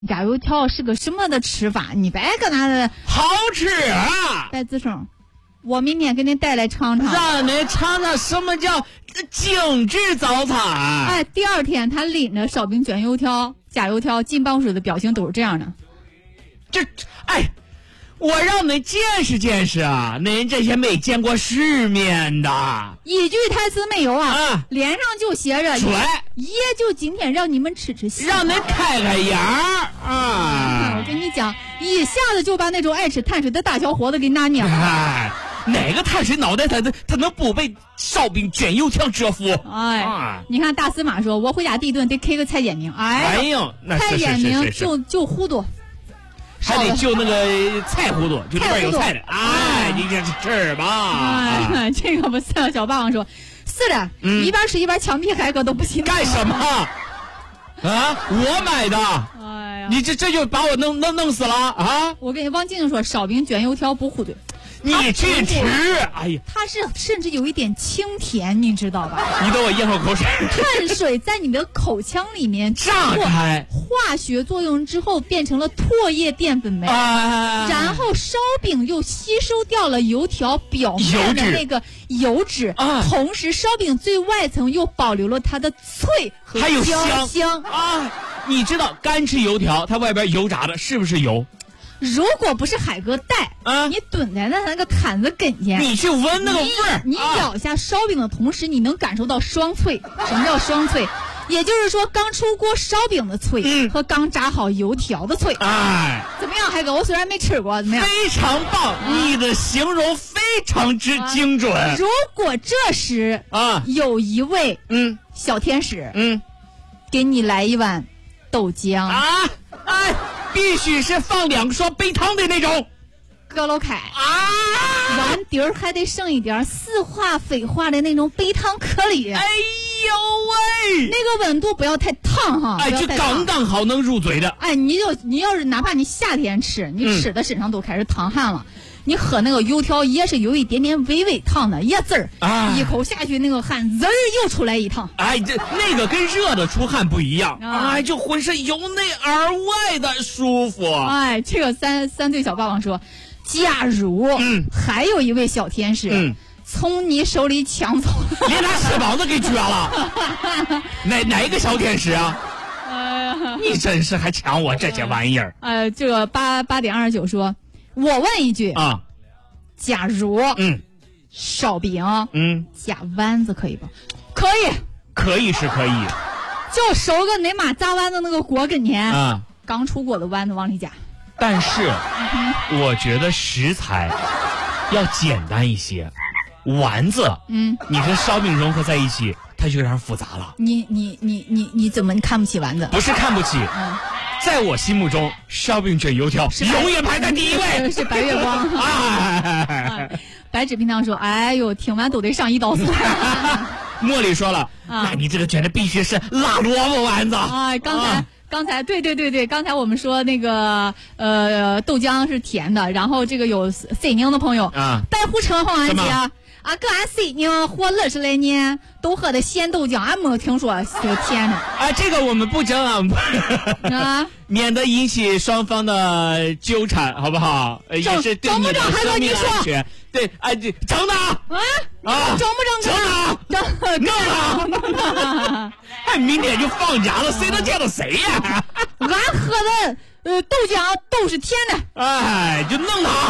炸油条是个什么的吃法？你别搁那的好吃啊！ 白自生，我明天给你带来尝尝， 让你尝尝什么叫精致早餐。 哎，第二天他拎着烧饼卷油条加油条进办公室的表情都是这样的。 哎，我让你见识见识啊！您这些没见过世面的， 一句台词没有啊， 脸上就写着出来， 爷就今天让你们吃香， 让您开开眼儿啊！ 我跟你讲，一下子就把那种爱吃碳水的大小伙子给拿捏了。 哎，哪个碳水脑袋他能不被烧饼卷油条折服？ 哎，你看大司马说，我回家第一顿得 K 个蔡衍明。哎呦，蔡衍明就糊涂。 还得就那个菜糊涂，就里边有菜的。哎，你这吃吧。 哎，这个不是小霸王说，是的，一边吃一边枪毙海哥都不行。 干什么？啊，我买的。哎呀，你这就把我弄死了啊！ 我跟王静静说，烧饼卷油条不糊涂。 你去吃，哎呀， 它是甚至有一点清甜，你知道吧？ 你等我咽口口水。 碳水在你的口腔里面炸开， 化学作用之后变成了唾液淀粉酶，然后烧饼又吸收掉了油条表面的那个油脂，同时烧饼最外层又保留了它的脆和还有香啊！你知道干吃油条，它外边油炸的是不是油？ 如果不是海哥带你蹲在那个摊子跟前， 你去闻那个味儿， 你咬下烧饼的同时，你能感受到双脆。什么叫双脆？也就是说，刚出锅烧饼的脆和刚炸好油条的脆。 哎， 怎么样，海哥？我虽然没吃过，怎么样？ 非常棒，你的形容非常之精准。 如果这时有一位小天使给你来一碗豆浆哎。必须是放2双杯汤的那种， 搁老开碗底儿还得剩一点似化非化的那种杯汤颗粒。 哎呦喂， 那个温度不要太烫哈， 哎，就刚刚好能入嘴的。 哎，你要是哪怕你夏天吃，你吃的身上都开始淌汗了。你喝那个油条也是有一点点微微烫的，滋儿一口下去，那个汗滋儿又出来一趟。 哎，那个跟热的出汗不一样，哎，就浑身由内而外的舒服。 哎，这个三岁小霸王说，假如还有一位小天使从你手里抢走了， 连他翅膀都给撅了。哪一个小天使啊？你真是还抢我这些玩意儿。 这个8点29说。我问一句假如烧饼加丸子可以吧？ 可以是可以， 就收个你妈炸丸子那个锅跟前刚出锅的丸子往里加。 但是我觉得食材要简单一些，丸子你和烧饼融合在一起，它就有点复杂了。 你怎么看不起丸子？ 不是看不起。在我心目中，烧饼卷油条永远排在第一位。 是白月光。白纸冰糖说：“哎呦，听完都得上胰岛素。” 茉莉说了：“那你这个卷的必须是辣萝卜丸子。” 刚才对，刚才我们说那个豆浆是甜的，然后这个有西宁的朋友白虎城黄安姐。搁俺西宁活20来年，都喝的咸豆浆，俺没有听说是甜的。 这个我们不争免得引起双方的纠缠，好不好？也是对你的生命安全。对，争的争不争？ 弄明天就放假了，谁能见到谁呀？ 俺喝的豆浆都是甜的。 就弄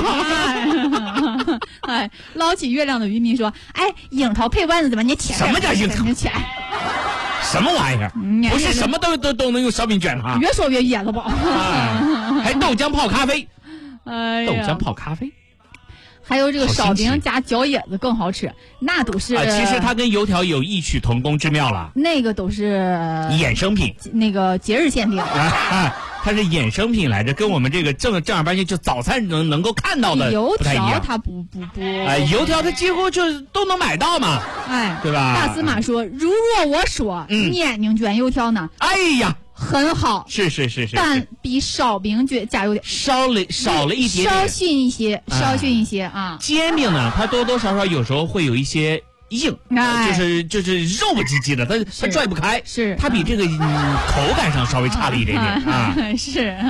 他。 捞起月亮的渔民说：“樱桃配丸子怎么你甜？ 什么叫樱桃？什么玩意儿？不是什么都能用烧饼卷它。 越说越噎了吧？ 还豆浆泡咖啡。豆浆泡咖啡。 还有这个烧饼加椒叶子更好吃，那都是其实它跟油条有异曲同工之妙了。 那个都是衍生品， 那个节日限定。 它是衍生品来着，跟我们这个正儿八经就早餐能够看到的油不太一样。 条它不油条它几乎就都能买到嘛，对吧？ 大司马说，如若我说年宁卷油条呢？ 哎呀， 很好， 是， 但比烧饼卷加油点少了一点， 稍逊一些啊。 煎饼呢，它多多少少有时候会有一些硬，就是肉不唧唧的，它拽不开， 是它比这个口感上稍微差了一点点啊， 是。